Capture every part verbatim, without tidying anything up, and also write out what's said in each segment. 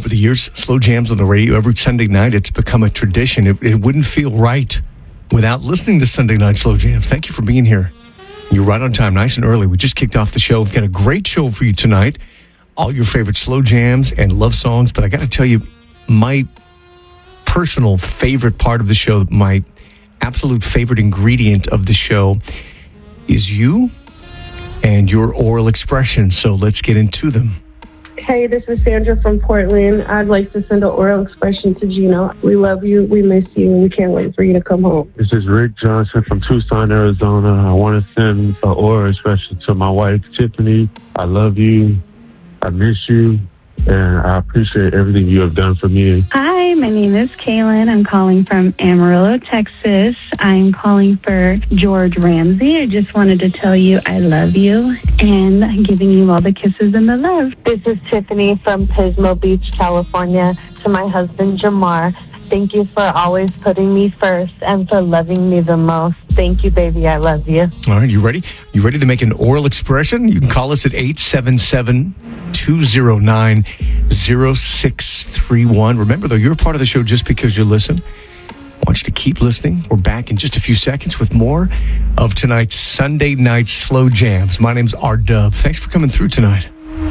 Over the years, Slow Jams on the radio every Sunday night, it's become a tradition. It, it wouldn't feel right without listening to Sunday Night Slow Jams. Thank you for being here. You're right on time, nice and early. We just kicked off the show. We've got a great show for you tonight. All your favorite slow jams and love songs. But I got to tell you, my personal favorite part of the show, my absolute favorite ingredient of the show is you and your oral expression. So let's get into them. Hey, this is Sandra from Portland. I'd like to send an oral expression to Gino. We love you, we miss you, and we can't wait for you to come home. This is Rick Johnson from Tucson, Arizona. I want to send an oral expression to my wife, Tiffany. I love you, I miss you, and I appreciate everything you have done for me. Hi, my name is Kaylin. I'm calling from Amarillo, Texas. I'm calling for George Ramsey. I just wanted to tell you I love you and I'm giving you all the kisses and the love. This is Tiffany from Pismo Beach, California. To my husband, Jamar, thank you for always putting me first and for loving me the most. Thank you, baby. I love you. All right, you ready? You ready to make an oral expression? You can call us at eight seven seven, two zero nine, zero six three one. Remember, though, you're a part of the show just because you listen. I want you to keep listening. We're back in just a few seconds with more of tonight's Sunday Night Slow Jams. My name's R-Dub. Thanks for coming through tonight.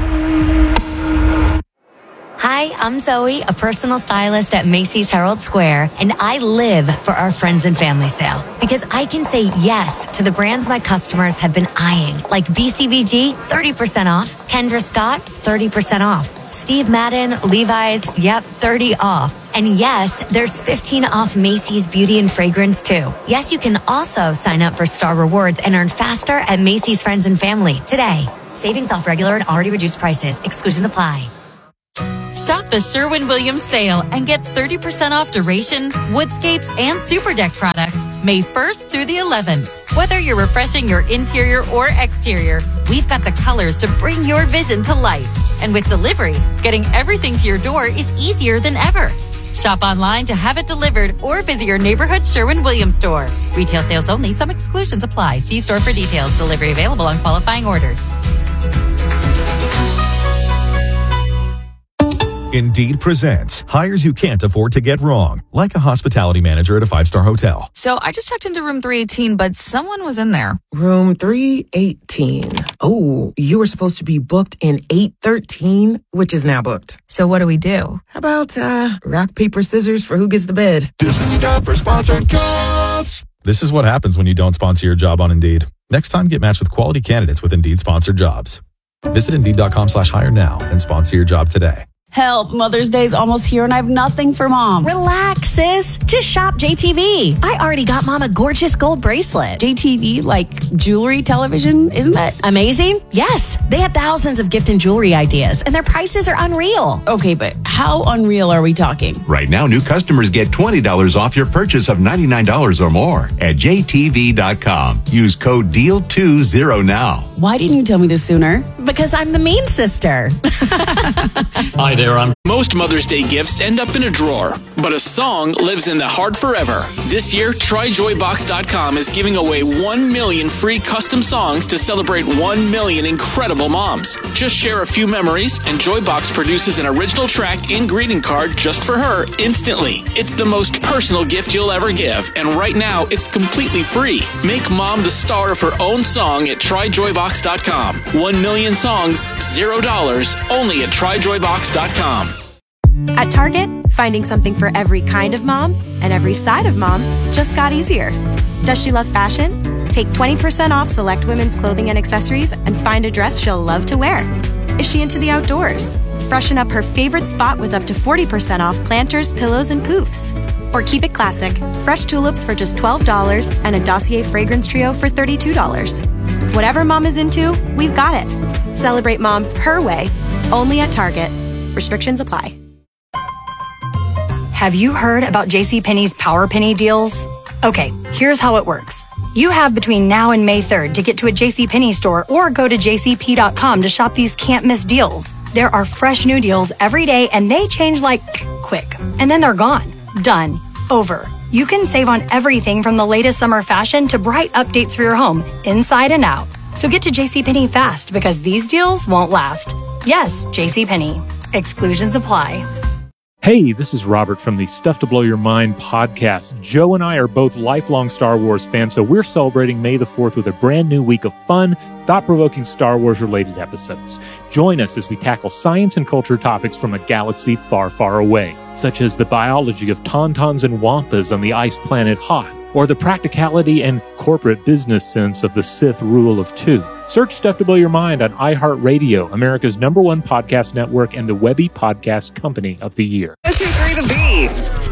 Hi, I'm Zoe, a personal stylist at Macy's Herald Square, and I live for our friends and family sale because I can say yes to the brands my customers have been eyeing, like B C B G, thirty percent off, Kendra Scott, thirty percent off, Steve Madden, Levi's, yep, thirty off. And yes, there's fifteen off Macy's Beauty and Fragrance too. Yes, you can also sign up for Star Rewards and earn faster at Macy's Friends and Family today. Savings off regular and already reduced prices. Exclusions apply. Shop the Sherwin-Williams sale and get thirty percent off Duration, Woodscapes, and Super Deck products May first through the eleventh. Whether you're refreshing your interior or exterior, we've got the colors to bring your vision to life. And with delivery, getting everything to your door is easier than ever. Shop online to have it delivered or visit your neighborhood Sherwin-Williams store. Retail sales only. Some exclusions apply. See store for details. Delivery available on qualifying orders. Indeed presents hires you can't afford to get wrong, like a hospitality manager at a five-star hotel. So I just checked into room three eighteen, but someone was in there. Room three eighteen. Oh, you were supposed to be booked in eight thirteen, which is now booked. So what do we do? How about uh, rock, paper, scissors for who gets the bed? This is time for sponsored jobs. This is what happens when you don't sponsor your job on Indeed. Next time, get matched with quality candidates with Indeed sponsored jobs. Visit Indeed.com slash hire now and sponsor your job today. Help, Mother's Day's almost here and I have nothing for Mom. Relax, sis. Just shop J T V. I already got Mom a gorgeous gold bracelet. J T V, like jewelry, television, isn't that amazing? Yes. They have thousands of gift and jewelry ideas and their prices are unreal. Okay, but how unreal are we talking? Right now, new customers get twenty dollars off your purchase of ninety-nine dollars or more at J T V dot com. Use code D E A L twenty now. Why didn't you tell me this sooner? Because I'm the mean sister. Hi there. On most Mother's Day gifts end up in a drawer, but a song lives in the heart forever. This year, Try Joy Box dot com is giving away one million free custom songs to celebrate one million incredible moms. Just share a few memories, and Joybox produces an original track and greeting card just for her instantly. It's the most personal gift you'll ever give, and right now, it's completely free. Make mom the star of her own song at Try Joy Box dot com. One million songs, zero dollars, only at Try Joy Box dot com. At Target, finding something for every kind of mom and every side of mom just got easier. Does she love fashion? Take twenty percent off select women's clothing and accessories and find a dress she'll love to wear. Is she into the outdoors? Freshen up her favorite spot with up to forty percent off planters, pillows, and poofs. Or keep it classic, fresh tulips for just twelve dollars and a Dossier fragrance trio for thirty-two dollars. Whatever mom is into, we've got it. Celebrate mom her way, only at Target. Restrictions apply. Have you heard about JCPenney's Power Penny deals? Okay, here's how it works. You have between now and May third to get to a JCPenney store or go to J C P dot com to shop these can't-miss deals. There are fresh new deals every day and they change like quick. And then they're gone. Done. Over. You can save on everything from the latest summer fashion to bright updates for your home, inside and out. So get to JCPenney fast because these deals won't last. Yes, JCPenney. Exclusions apply. Hey, this is Robert from the Stuff to Blow Your Mind podcast. Joe and I are both lifelong Star Wars fans, so we're celebrating May the fourth with a brand new week of fun, thought-provoking Star Wars-related episodes. Join us as we tackle science and culture topics from a galaxy far, far away, such as the biology of tauntauns and wampas on the ice planet Hoth, or the practicality and corporate business sense of the Sith rule of two. Search Stuff to Blow Your Mind on iHeartRadio, America's number one podcast network and the Webby Podcast Company of the Year. One, two, three, the B.